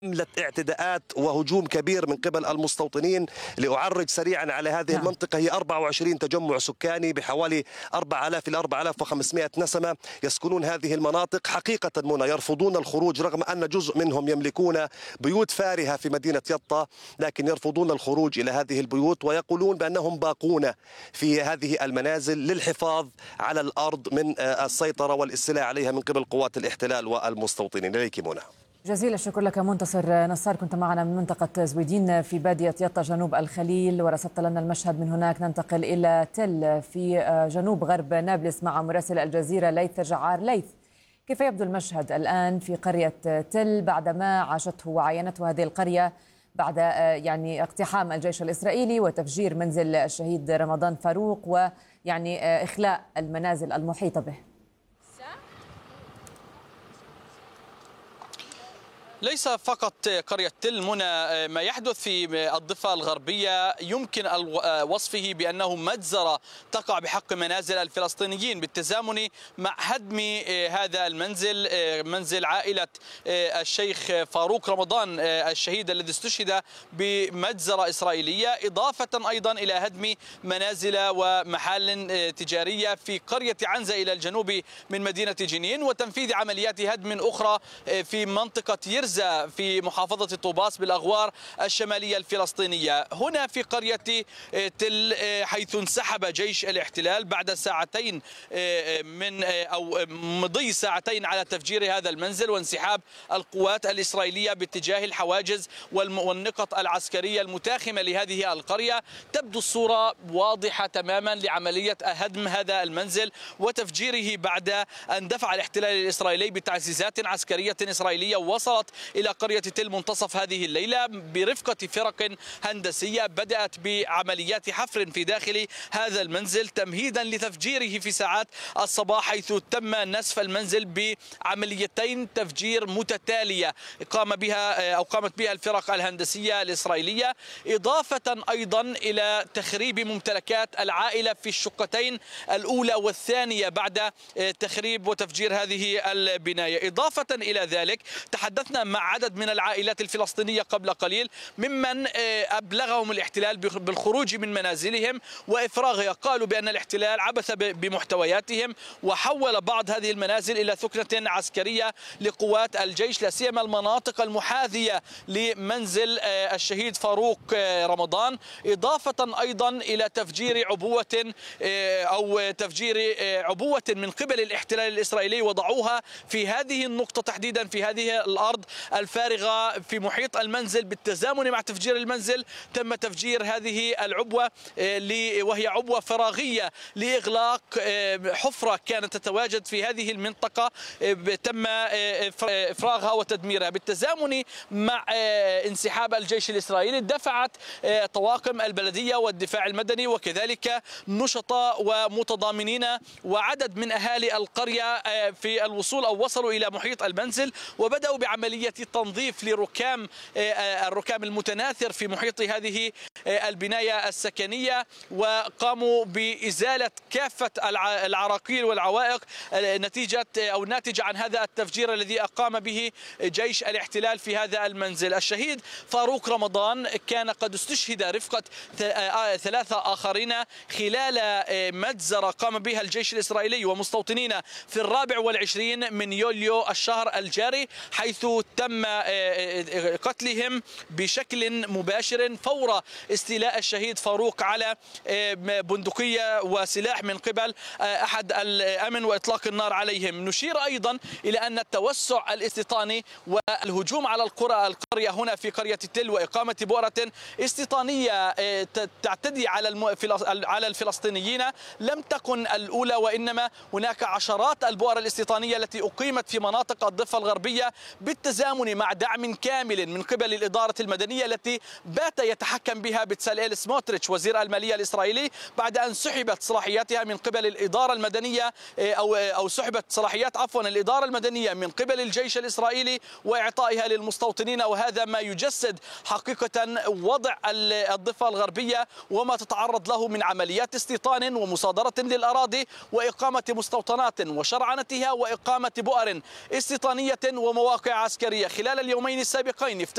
حملة اعتداءات وهجوم كبير من قبل المستوطنين. لأعرج سريعا على هذه المنطقة، هي 24 تجمع سكاني بحوالي 4000 إلى 4500 نسمة يسكنون هذه المناطق. حقيقة منى يرفضون الخروج رغم أن جزء منهم يملكون بيوت فارهة في مدينة يطا، لكن يرفضون الخروج إلى هذه البيوت ويقولون بأنهم باقون في هذه المنازل للحفاظ على الأرض من السيطرة والاستيلاء عليها من قبل قوات الاحتلال والمستوطنين. إليك منى. جزيل الشكر لك منتصر نصار، كنت معنا من منطقة زويدين في بادية يطا جنوب الخليل ورصدت لنا المشهد من هناك. ننتقل إلى تل في جنوب غرب نابلس مع مراسل الجزيرة ليث جعار. ليث، كيف يبدو المشهد الآن في قرية تل بعدما عاشته وعاينته هذه القرية بعد اقتحام الجيش الإسرائيلي وتفجير منزل الشهيد رمضان فاروق إخلاء المنازل المحيطة به؟ ليس فقط قرية تل منى، ما يحدث في الضفة الغربية يمكن وصفه بأنه مجزرة تقع بحق منازل الفلسطينيين بالتزامن مع هدم هذا المنزل، منزل عائلة الشيخ فاروق رمضان الشهيد الذي استشهد بمجزرة إسرائيلية، إضافة أيضا إلى هدم منازل ومحال تجارية في قرية عنزة إلى الجنوب من مدينة جنين، وتنفيذ عمليات هدم أخرى في منطقة يرزا في محافظة طوباس بالأغوار الشمالية الفلسطينية. هنا في قرية تل حيث انسحب جيش الاحتلال بعد ساعتين مضي ساعتين على تفجير هذا المنزل وانسحاب القوات الإسرائيلية باتجاه الحواجز والنقط العسكرية المتاخمة لهذه القرية. تبدو الصورة واضحة تماما لعملية هدم هذا المنزل وتفجيره بعد أن دفع الاحتلال الإسرائيلي بتعزيزات عسكرية إسرائيلية وصلت إلى قرية تل منتصف هذه الليلة برفقة فرق هندسية بدأت بعمليات حفر في داخل هذا المنزل تمهيدا لتفجيره في ساعات الصباح، حيث تم نسف المنزل بعمليتين تفجير متتالية قامت بها الفرق الهندسية الإسرائيلية، إضافة أيضا إلى تخريب ممتلكات العائلة في الشقتين الأولى والثانية بعد تخريب وتفجير هذه البناية. إضافة إلى ذلك تحدثنا مع عدد من العائلات الفلسطينية قبل قليل ممن أبلغهم الاحتلال بالخروج من منازلهم وإفراغها. قالوا بأن الاحتلال عبث بمحتوياتهم وحول بعض هذه المنازل إلى ثكنة عسكرية لقوات الجيش، لا سيما المناطق المحاذية لمنزل الشهيد فاروق رمضان، إضافة أيضا إلى تفجير عبوة من قبل الاحتلال الإسرائيلي وضعوها في هذه النقطة تحديدا، في هذه الأرض الفارغة في محيط المنزل. بالتزامن مع تفجير المنزل تم تفجير هذه العبوة وهي عبوة فراغية لإغلاق حفرة كانت تتواجد في هذه المنطقة، تم إفراغها وتدميرها. بالتزامن مع انسحاب الجيش الإسرائيلي دفعت طواقم البلدية والدفاع المدني وكذلك نشطاء ومتضامنين وعدد من أهالي القرية في الوصول أو وصلوا إلى محيط المنزل وبدأوا بعملية تنظيف الركام المتناثر في محيط هذه البناية السكنية، وقاموا بإزالة كافة العراقيل والعوائق ناتجة عن هذا التفجير الذي أقام به جيش الاحتلال في هذا المنزل. الشهيد فاروق رمضان كان قد استشهد رفقة 3 آخرين خلال مجزرة قام بها الجيش الإسرائيلي ومستوطنين في 24 من يوليو الشهر الجاري، حيث تم قتلهم بشكل مباشر فور استيلاء الشهيد فاروق على بندقية وسلاح من قبل أحد الأمن وإطلاق النار عليهم. نشير أيضا إلى أن التوسع الاستيطاني والهجوم على القرية هنا في قرية تل وإقامة بؤرة استيطانية تعتدي على الفلسطينيين لم تكن الأولى، وإنما هناك عشرات البؤر الاستيطانية التي أقيمت في مناطق الضفة الغربية بالتزامن مع دعم كامل من قبل الإدارة المدنية التي بات يتحكم بها بتساليل سموتريتش وزير المالية الإسرائيلي بعد أن سحبت صلاحياتها من قبل الإدارة المدنية أو سحبت صلاحيات الإدارة المدنية من قبل الجيش الإسرائيلي وإعطائها للمستوطنين. وهذا ما يجسد حقيقة وضع الضفة الغربية وما تتعرض له من عمليات استيطان ومصادرة للأراضي وإقامة مستوطنات وشرعنتها وإقامة بؤر استيطانية ومواقع عسكرية. خلال اليومين السابقين